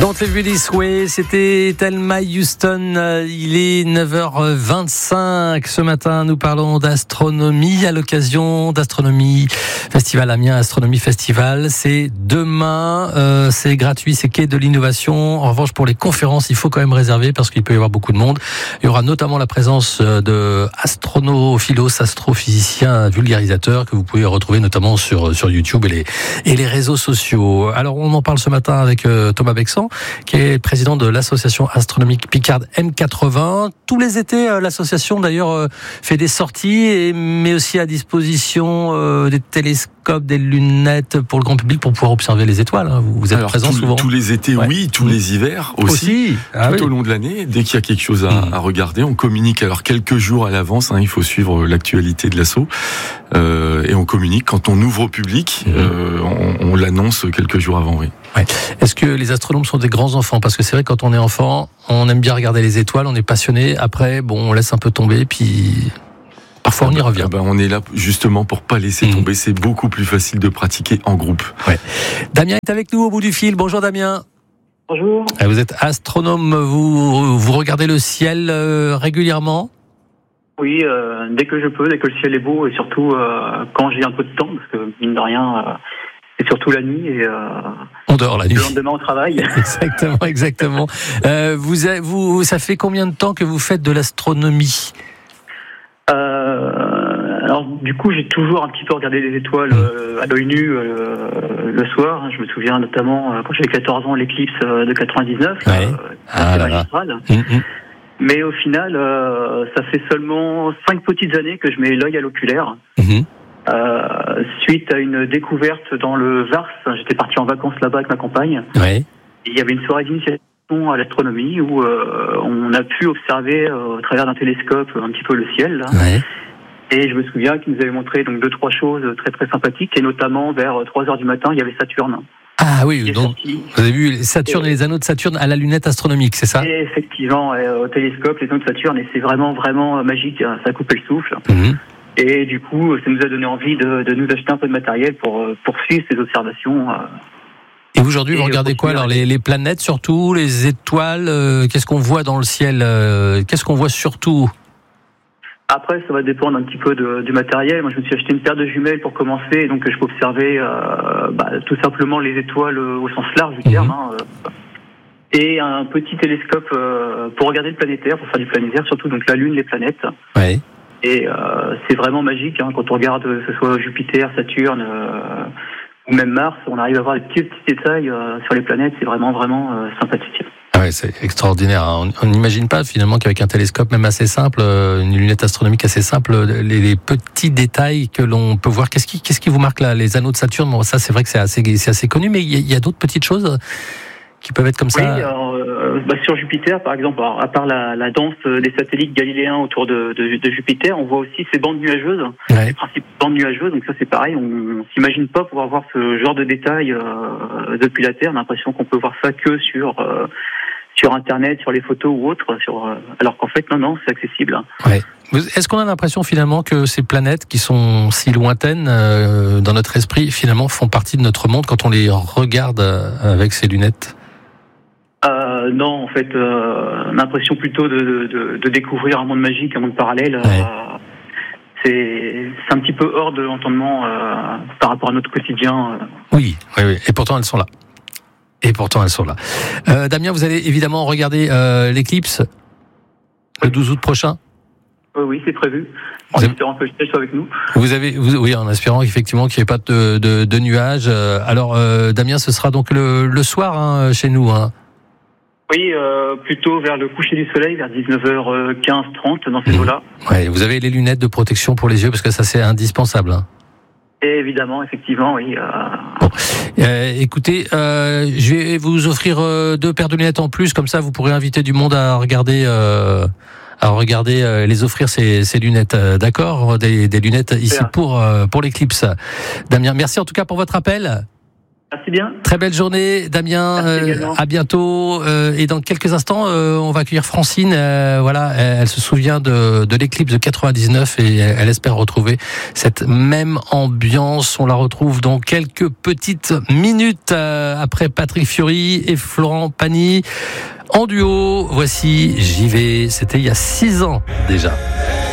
Don't Leave Me This Way, c'était Thelma Houston. Il est 9h25. Ce matin, nous parlons d'astronomie à l'occasion d'Astronomie Festival Amiens Astronomie Festival. C'est demain, c'est gratuit, c'est quai de l'innovation. En revanche, pour les conférences, il faut quand même réserver parce qu'il peut y avoir beaucoup de monde. Il y aura notamment la présence de astronophilos, astrophysiciens, vulgarisateurs que vous pouvez retrouver notamment sur YouTube et les réseaux sociaux. Alors, on en parle ce matin avec Thomas Bexan, qui est président de l'association astronomique Picarde M80. Tous les étés, l'association d'ailleurs fait des sorties, mais aussi à disposition des télescopes, des lunettes pour le grand public pour pouvoir observer les étoiles. Vous êtes présent souvent. Tous les étés, ouais. Oui, tous les hivers aussi. Au long de l'année, dès qu'il y a quelque chose à regarder, on communique. Alors quelques jours à l'avance, il faut suivre l'actualité de l'asso, et on communique quand on ouvre au public. On l'annonce quelques jours avant. Oui. Ouais. Est-ce que les astronomes sont des grands enfants ? Parce que c'est vrai que quand on est enfant, on aime bien regarder les étoiles, on est passionné. Après, on laisse un peu tomber, puis parfois on y revient. On est là justement pour pas laisser tomber. C'est beaucoup plus facile de pratiquer en groupe. Ouais. Damien est avec nous au bout du fil. Bonjour Damien. Bonjour. Vous êtes astronome, vous regardez le ciel régulièrement ? Oui, dès que je peux, dès que le ciel est beau, et surtout quand j'ai un peu de temps, parce que mine de rien, c'est surtout la nuit et on dort la nuit. Le lendemain au travail. Exactement. Vous, ça fait combien de temps que vous faites de l'astronomie ? Alors du coup, j'ai toujours un petit peu regardé les étoiles à l'œil nu le soir. Je me souviens notamment quand j'avais 14 ans, l'éclipse de 99, magistrale. Mais au final, ça fait seulement 5 petites années que je mets l'œil à l'oculaire. Suite à une découverte dans le Var, j'étais parti en vacances là-bas avec ma compagne. Et il y avait une soirée d'initiation à l'astronomie où on a pu observer au travers d'un télescope un petit peu le ciel. Là. Et je me souviens qu'il nous avait montré donc 2-3 choses très très sympathiques, et notamment vers 3h du matin, il y avait Saturne. Ah oui, donc vous avez vu Saturne et les anneaux de Saturne à la lunette astronomique, c'est ça ? Et effectivement, au télescope, les anneaux de Saturne, et c'est vraiment vraiment magique, ça coupait le souffle. Et du coup, ça nous a donné envie de nous acheter un peu de matériel pour poursuivre ces observations. Et aujourd'hui, vous regardez quoi alors ? Les planètes surtout, les étoiles, qu'est-ce qu'on voit dans le ciel ? Qu'est-ce qu'on voit surtout ? Après, ça va dépendre un petit peu du matériel. Moi, je me suis acheté une paire de jumelles pour commencer, donc je peux observer tout simplement les étoiles au sens large du terme. Et un petit télescope pour regarder le planétaire, pour faire du planétaire, surtout donc la Lune, les planètes. Et c'est vraiment magique quand on regarde que ce soit Jupiter, Saturne ou même Mars, on arrive à voir des petits détails sur les planètes. C'est vraiment vraiment sympathique. Ah ouais, c'est extraordinaire. On n'imagine pas finalement qu'avec un télescope même assez simple, une lunette astronomique assez simple, les petits détails que l'on peut voir. Qu'est-ce qui vous marque là ? Les anneaux de Saturne, bon, ça c'est vrai que c'est assez connu, mais il y a d'autres petites choses qui peuvent être comme ça. Oui, alors, sur Jupiter par exemple, alors, à part la danse des satellites galiléens autour de Jupiter, on voit aussi ces bandes nuageuses, les principales bandes nuageuses. Donc ça c'est pareil, on s'imagine pas pouvoir voir ce genre de détails depuis la Terre. On a l'impression qu'on peut voir ça que sur Internet, sur les photos ou autres, alors qu'en fait non, c'est accessible. Est-ce qu'on a l'impression finalement que ces planètes qui sont si lointaines dans notre esprit finalement font partie de notre monde quand on les regarde avec ces lunettes ? Non, en fait, on a l'impression plutôt de découvrir un monde magique, un monde parallèle. C'est un petit peu hors de l'entendement par rapport à notre quotidien. Oui, et pourtant elles sont là. Damien, vous allez évidemment regarder l'éclipse le 12 août prochain ? Oui, c'est prévu. En espérant que le ciel soit avec nous. Oui, en espérant effectivement qu'il n'y ait pas de nuages. Alors, Damien, ce sera donc le soir chez nous. Oui, plutôt vers le coucher du soleil, vers 19h15, 30, dans ces eaux-là. Vous avez les lunettes de protection pour les yeux, parce que ça, c'est indispensable. Et évidemment, effectivement, oui. Écoutez, je vais vous offrir 2 paires de lunettes en plus, comme ça, vous pourrez inviter du monde à regarder les offrir ces lunettes, d'accord ? Des lunettes ici pour l'éclipse. Damien, merci en tout cas pour votre appel. Merci bien. Très belle journée, Damien. À bientôt. Et dans quelques instants, on va accueillir Francine. Elle se souvient de l'éclipse de 99 et elle espère retrouver cette même ambiance. On la retrouve dans quelques petites minutes après Patrick Fiori et Florent Pagny. En duo, voici J'y vais. C'était il y a 6 ans déjà.